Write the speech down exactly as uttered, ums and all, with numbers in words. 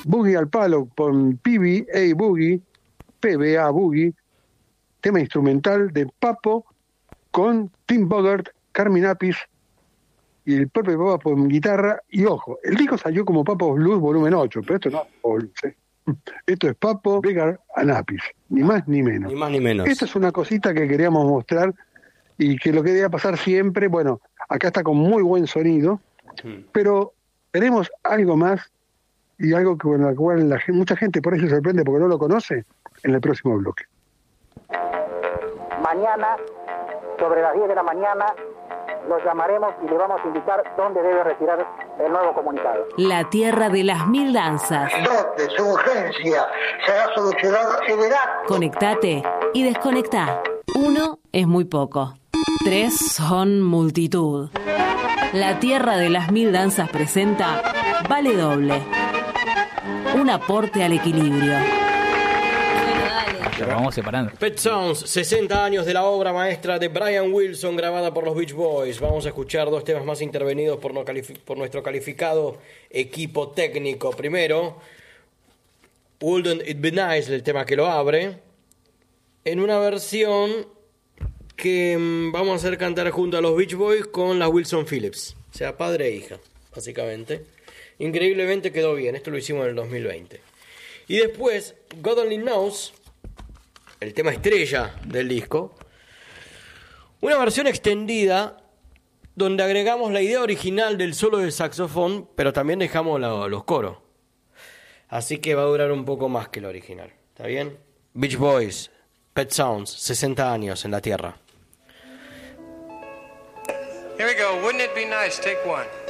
Boogie al Palo con P B A Boogie, P B A Boogie, tema instrumental de Papo con Tim Bogert, Carmen Apis y el propio Papo en guitarra. Y ojo, el disco salió como Papo Blues volumen ocho, pero esto no es Papo Blues, ¿eh? Esto es Papo, Bogert and Apis, ni más ni menos. Ni más ni menos. Esta es una cosita que queríamos mostrar y que lo que debía pasar siempre. Bueno, acá está con muy buen sonido, hmm. pero tenemos algo más y algo que con la cual la, mucha gente por ahí se sorprende porque no lo conoce en el próximo bloque. Mañana, sobre las diez de la mañana, los llamaremos y le vamos a indicar dónde debe retirar el nuevo comunicado. La tierra de las mil danzas. ¿Dónde su urgencia será solucionada en el acto? Conectate y desconectá. Uno es muy poco. Tres son multitud. La tierra de las mil danzas presenta Vale Doble. Un aporte al equilibrio. Lo vamos separando. Pet Sounds, sesenta años de la obra maestra de Brian Wilson grabada por los Beach Boys. Vamos a escuchar dos temas más intervenidos por, no califi- por nuestro calificado equipo técnico. Primero, Wouldn't It Be Nice, el tema que lo abre, en una versión que mm, vamos a hacer cantar junto a los Beach Boys con las Wilson Phillips. O sea, padre e hija, básicamente. Increíblemente quedó bien, esto lo hicimos en el dos mil veinte. Y después, God Only Knows, el tema estrella del disco, una versión extendida donde agregamos la idea original del solo del saxofón, pero también dejamos la, los coros. Así que va a durar un poco más que el original. ¿Está bien? Beach Boys, Pet Sounds, sesenta años en la Tierra. Here we go. Wouldn't it be nice? Take one.